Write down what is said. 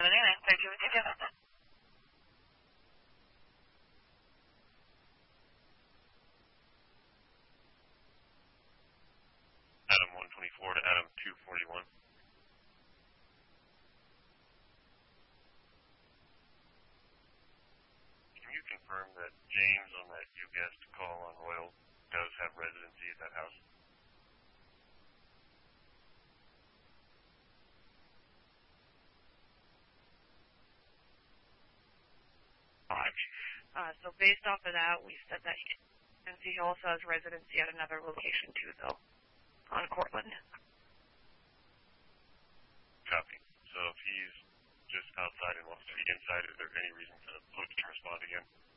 Adam 124 to Adam 241. Can you confirm that James on that you guest call on Royal does have residency at that house? So based off of that, we said that he also has residency at another location too, though, on Cortland. Copy. So if he's just outside and wants to be inside, is there any reason for the police to respond again?